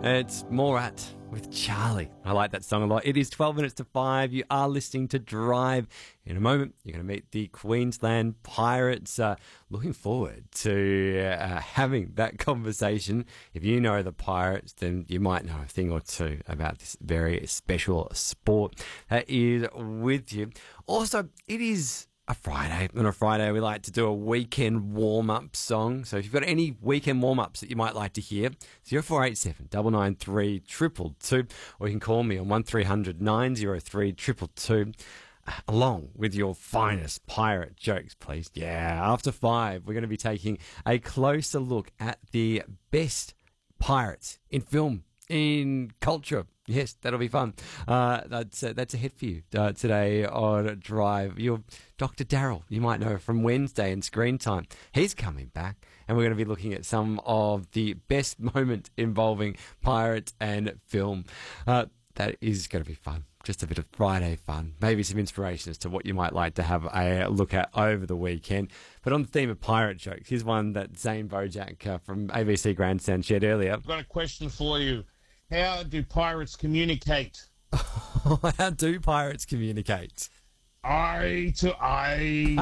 It's Morat with Charlie. I like that song a lot. It is 12 minutes to 5. You are listening to Drive. In a moment, you're going to meet the Queensland Pirates. Looking forward to having that conversation. If you know the Pirates, then you might know a thing or two about this very special sport that is with you. Also, it is a Friday. On a Friday, we like to do a weekend warm-up song. So if you've got any weekend warm-ups that you might like to hear, 0487 993 222, or you can call me on 1300 903 222, along with your finest pirate jokes, please. Yeah, after 5, we're going to be taking a closer look at the best pirates in film, in culture. Yes, that'll be fun. That's a hit for you today on Drive. You're Dr. Daryl, you might know from Wednesday and Screen Time. He's coming back, and we're going to be looking at some of the best moments involving pirates and film. That is going to be fun. Just a bit of Friday fun. Maybe some inspiration as to what you might like to have a look at over the weekend. But on the theme of pirate jokes, here's one that Zane Bojack from ABC Grandstand shared earlier. I've got a question for you. How do pirates communicate? How do pirates communicate? Eye to eye.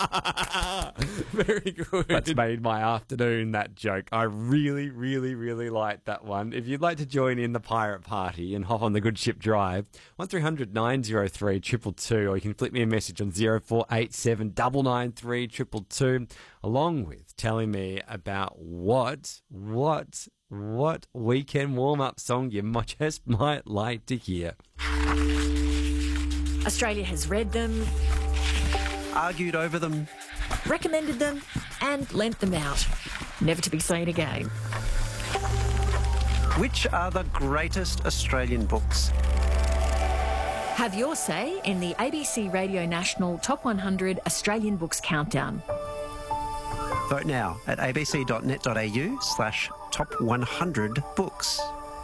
Very good. That's made my afternoon, that joke. I really, really, really like that one. If you'd like to join in the pirate party and hop on the Good Ship Drive, 1300 903 222, or you can flip me a message on 0487 993 222, along with telling me about what weekend warm-up song you just might like to hear. Australia has read them, argued over them, recommended them, and lent them out, never to be seen again. Which are the greatest Australian books? Have your say in the ABC Radio National Top 100 Australian Books Countdown. Vote now at abc.net.au/top100books.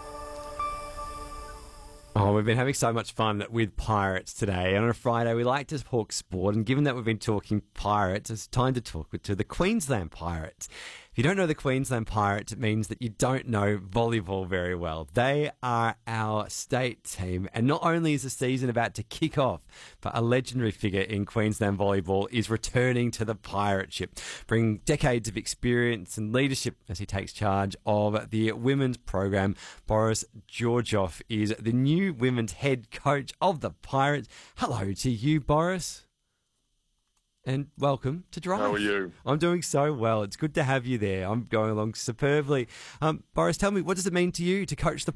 Oh, we've been having so much fun with pirates today. And on a Friday, we like to talk sport. And given that we've been talking pirates, it's time to talk to the Queensland Pirates. If you don't know the Queensland Pirates, it means that you don't know volleyball very well. They are our state team. And not only is the season about to kick off, but a legendary figure in Queensland volleyball is returning to the pirate ship, bringing decades of experience and leadership as he takes charge of the women's program. Boris Georgiev is the new women's head coach of the Pirates. Hello to you, Boris. And welcome to Drive. How are you? I'm doing so well. It's good to have you there. I'm going along superbly. Boris, tell me, what does it mean to you to coach the